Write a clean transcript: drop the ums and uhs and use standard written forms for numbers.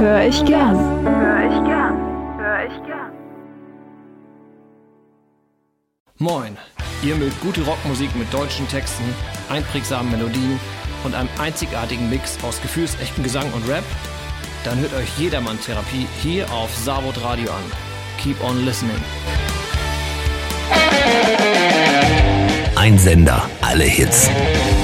Hör ich gern. Moin, ihr mögt gute Rockmusik mit deutschen Texten, einprägsamen Melodien und einem einzigartigen Mix aus gefühlsechtem Gesang und Rap? Dann hört euch Jedermann Therapie hier auf Savod Radio an. Keep on listening. Ein Sender, alle Hits.